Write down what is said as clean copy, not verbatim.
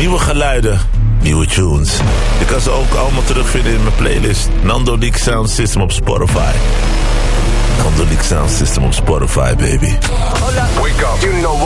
Nieuwe geluiden, nieuwe tunes. Je kan ze ook allemaal terugvinden in mijn playlist. Nando Leak Sound System op Spotify. Nando Leak Sound System op Spotify, baby. Wake up, you know